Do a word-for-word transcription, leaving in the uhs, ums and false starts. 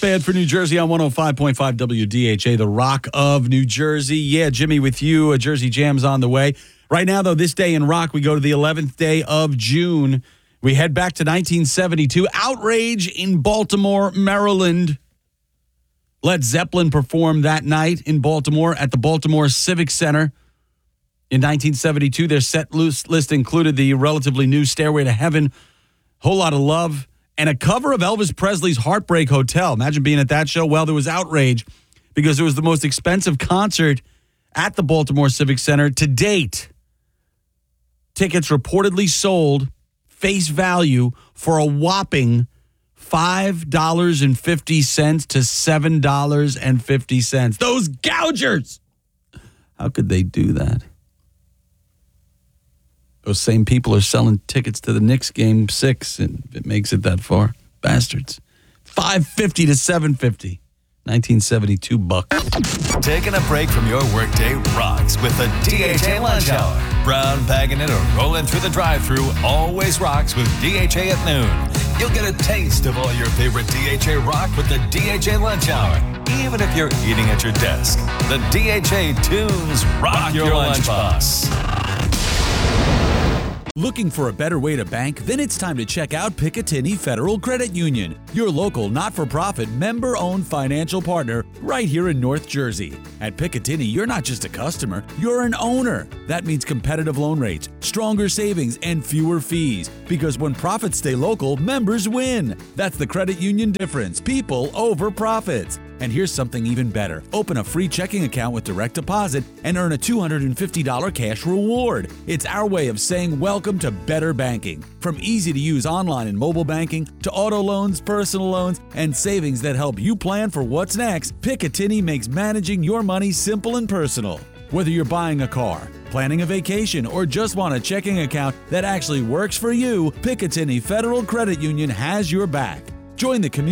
Bad for New Jersey on one oh five point five W D H A, the Rock of New Jersey. Yeah, Jimmy with you. A Jersey Jam's on the way. Right now, though, this day in rock, we go to the eleventh day of June. We head back to nineteen seventy-two. Outrage in Baltimore, Maryland. Led Zeppelin performed that night in Baltimore at the Baltimore Civic Center. In nineteen seventy-two, their set list included the relatively new Stairway to Heaven, Whole Lotta Love, and a cover of Elvis Presley's Heartbreak Hotel. Imagine being at that show. Well, there was outrage because it was the most expensive concert at the Baltimore Civic Center to date. Tickets reportedly sold face value for a whopping five dollars and fifty cents to seven dollars and fifty cents. Those gougers! How could they do that? Those same people are selling tickets to the Knicks game six, and it makes it that far. Bastards. five fifty to seven fifty. nineteen seventy-two bucks. Taking a break from your workday rocks with the D H A Lunch Hour. Brown bagging it or rolling through the drive-thru always rocks with D H A at noon. You'll get a taste of all your favorite D H A rock with the D H A Lunch Hour. Even if you're eating at your desk, the D H A tunes rock, rock your, your lunchbox. Looking for a better way to bank? Then it's time to check out Picatinny Federal Credit Union, your local not-for-profit member-owned financial partner right here in North Jersey. At Picatinny, you're not just a customer, you're an owner. That means competitive loan rates, stronger savings, and fewer fees. Because when profits stay local, members win. That's the credit union difference. People over profits. And here's something even better. Open a free checking account with direct deposit and earn a two hundred fifty dollars cash reward. It's our way of saying welcome to better banking. From easy-to-use online and mobile banking to auto loans, personal loans, and savings that help you plan for what's next, Picatinny makes managing your money simple and personal. Whether you're buying a car, planning a vacation, or just want a checking account that actually works for you, Picatinny Federal Credit Union has your back. Join the community